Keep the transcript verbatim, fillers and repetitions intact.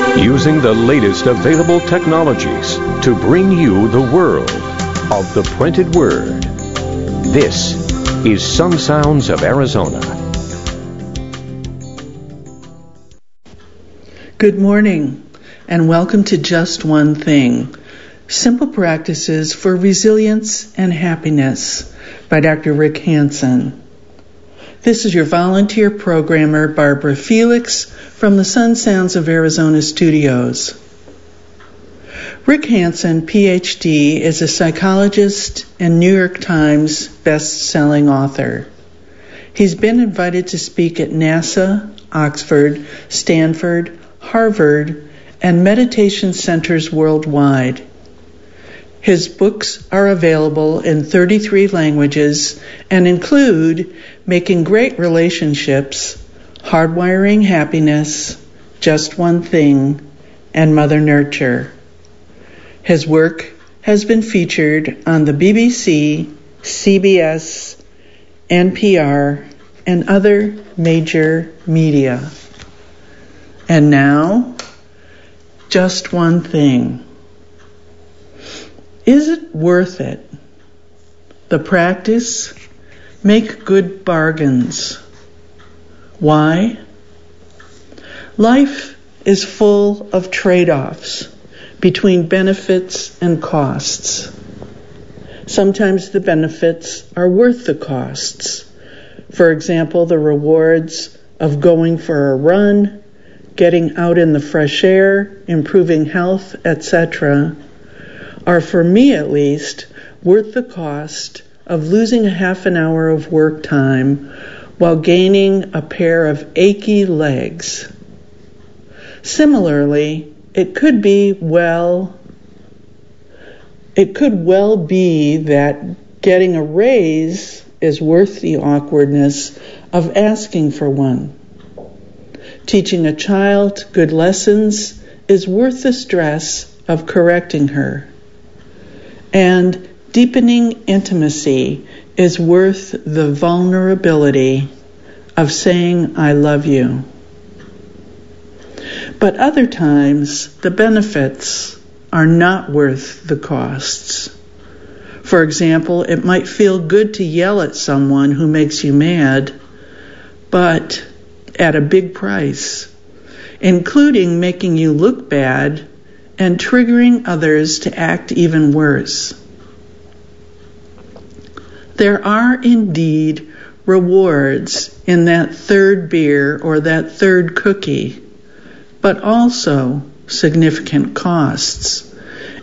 using the latest available technologies to bring you the world of the printed word. This is Sun Sounds of Arizona. Good morning, and welcome to Just One Thing, Simple Practices for Resilience and Happiness by Doctor Rick Hanson. This is your volunteer programmer, Barbara Felix, from the Sun Sounds of Arizona studios. Rick Hanson, P H D, is a psychologist and New York Times best-selling author. He's been invited to speak at NASA, Oxford, Stanford, Harvard, and meditation centers worldwide. His books are available in thirty-three languages and include Making Great Relationships, Hardwiring Happiness, Just One Thing, and Mother Nurture. His work has been featured on the B B C, C B S, N P R, and other major media. And now, just one thing. Is it worth it? The practice? Make good bargains. Why? Life is full of trade-offs between benefits and costs. Sometimes the benefits are worth the costs. For example, the rewards of going for a run, getting out in the fresh air, improving health, et cetera, are, for me at least, worth the cost of losing a half an hour of work time while gaining a pair of achy legs. Similarly, it could be well, it could well be that getting a raise is worth the awkwardness of asking for one. Teaching a child good lessons is worth the stress of correcting her. And deepening intimacy is worth the vulnerability of saying, I love you. But other times, the benefits are not worth the costs. For example, it might feel good to yell at someone who makes you mad, but at a big price, including making you look bad and triggering others to act even worse. There are indeed rewards in that third beer or that third cookie, but also significant costs.